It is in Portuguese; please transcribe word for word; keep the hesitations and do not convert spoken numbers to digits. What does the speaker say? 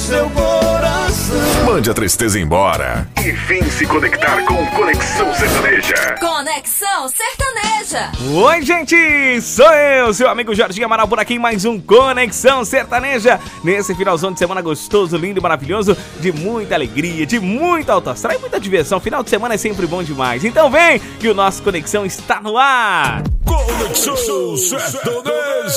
seu coração. Mande a tristeza embora e vem se conectar com Conexão Sertaneja. Conexão Sertaneja. Oi, gente, sou eu, seu amigo Jorginho Amaral, por aqui em mais um Conexão Sertaneja. Nesse finalzão de semana gostoso, lindo e maravilhoso, de muita alegria, de muita alto astral e muita diversão. Final de semana é sempre bom demais. Então vem que o nosso Conexão está no ar. Conexão Sertaneja.